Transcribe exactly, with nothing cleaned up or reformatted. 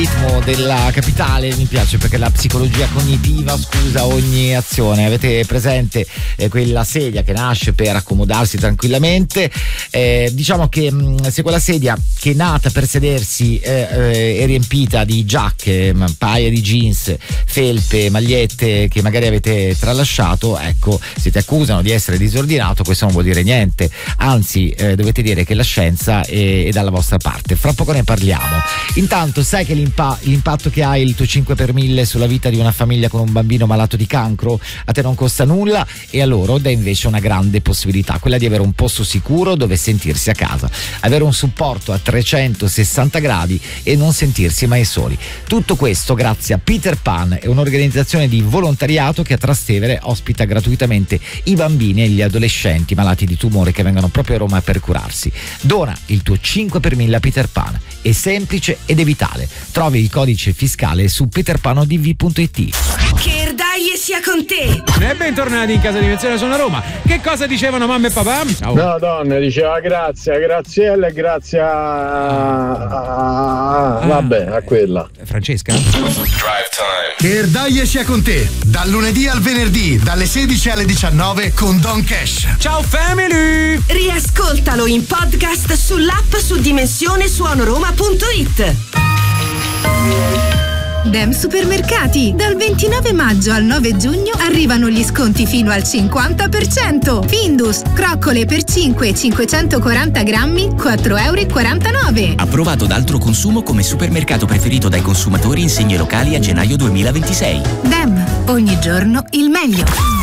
ritmo della capitale mi piace perché la psicologia cognitiva scusa ogni azione. Avete presente eh, quella sedia che nasce per accomodarsi tranquillamente? Eh, diciamo che mh, se quella sedia che è nata per sedersi eh, eh, è riempita di giacche, mh, paia di jeans, felpe, magliette che magari avete tralasciato, ecco, se ti accusano di essere disordinato, questo non vuol dire niente, anzi eh, dovete dire che la scienza è, è dalla vostra parte. Fra poco ne parliamo. Intanto sai che l'imp- l'impatto che ha il tuo cinque per mille sulla vita di una famiglia con un bambino malato di cancro? A te non costa nulla e a loro dà invece una grande possibilità, quella di avere un posto sicuro dove sentirsi a casa, avere un supporto a trecentosessanta gradi e non sentirsi mai soli. Tutto questo grazie a Peter Pan, è un'organizzazione di volontariato che a Trastevere ospita gratuitamente i bambini e gli adolescenti malati di tumore che vengono proprio a Roma per curarsi. Dona il tuo cinque per mille a Peter Pan, è semplice ed è vitale. Trovi il codice fiscale su peterpanodv punto it. Che dai sia con te! E bentornati in casa di Invenzione Sono a Roma. Che cosa dicevano mamma e papà? Ciao. No, donna, diceva grazie, Graziella e grazie a... a... Ah. vabbè, a quella. Francesca? Drive time. Che dai sia con te, dal lunedì al venerdì, dalle sedici alle diciannove con Don Cash. Ciao family! Riascoltalo in podcast sull'app su dimensione suono roma punto it. Dem Supermercati. Dal ventinove maggio al nove giugno arrivano gli sconti fino al cinquanta per cento. Findus, croccole per cinque cinquecentoquaranta grammi, quattro e quarantanove euro. Approvato da Altro Consumo come supermercato preferito dai consumatori in segni locali a gennaio duemilaventisei. Dem, ogni giorno il meglio.